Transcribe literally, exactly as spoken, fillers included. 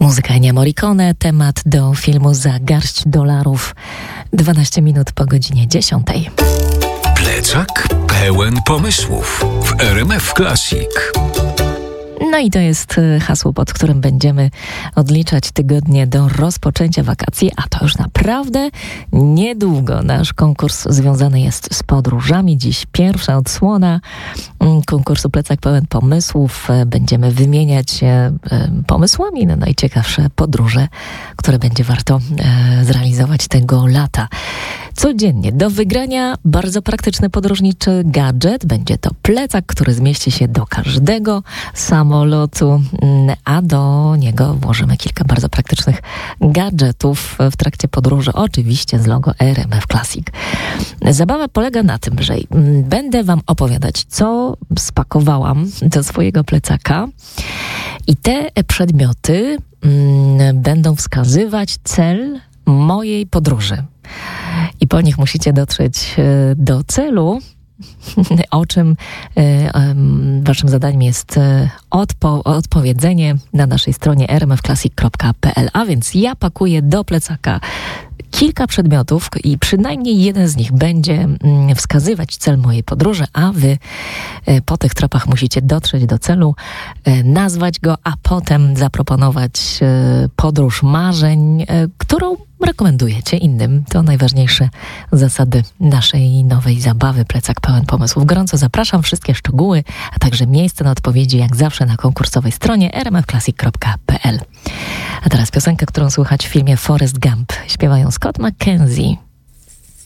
Muzyka Ennio Morricone, temat do filmu Za garść dolarów. dwanaście minut po godzinie dziesiątej. Plecak pełen pomysłów w R M F Classic. No i to jest hasło, pod którym będziemy odliczać tygodnie do rozpoczęcia wakacji, a to już naprawdę niedługo. Nasz konkurs związany jest z podróżami. Dziś pierwsza odsłona konkursu Plecak pełen pomysłów. Będziemy wymieniać się pomysłami na najciekawsze podróże, które będzie warto zrealizować tego lata. Codziennie do wygrania bardzo praktyczny podróżniczy gadżet. Będzie to plecak, który zmieści się do każdego samolotu, a do niego włożymy kilka bardzo praktycznych gadżetów w trakcie podróży, oczywiście z logo R M F Classic. Zabawa polega na tym, że będę wam opowiadać, co spakowałam do swojego plecaka i te przedmioty będą wskazywać cel mojej podróży. I po nich musicie dotrzeć do celu, o czym waszym zadaniem jest odpo- odpowiedzenie na naszej stronie r m f classic kropka p l. A więc ja pakuję do plecaka kilka przedmiotów i przynajmniej jeden z nich będzie wskazywać cel mojej podróży, a wy po tych tropach musicie dotrzeć do celu, nazwać go, a potem zaproponować podróż marzeń, którą rekomendujecie innym. To najważniejsze zasady naszej nowej zabawy Plecak pełen pomysłów. Gorąco zapraszam, wszystkie szczegóły, a także miejsce na odpowiedzi jak zawsze na konkursowej stronie r m f classic kropka p l. A teraz piosenkę, którą słychać w filmie Forrest Gump. Śpiewają Scott McKenzie.